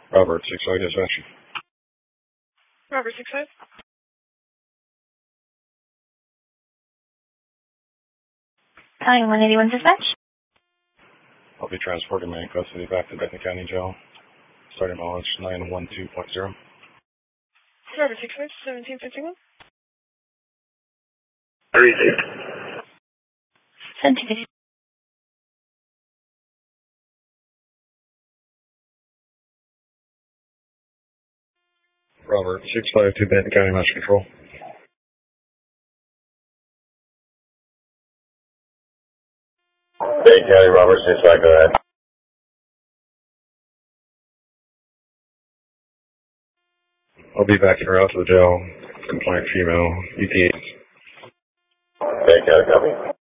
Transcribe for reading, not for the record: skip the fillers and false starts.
Robert, 6-5 dispatch. Robert 6-5. Calling 181 dispatch. I'll be transporting my in custody back to Benton County Jail. Starting mileage 912.0. Robert 6-5, 1751. 1750. Robert, 6-5 to Benton County Master Control. Benton County, Robert 6-5, go ahead. I'll be back here out to the jail. Compliant female, ETA. Benton County, copy.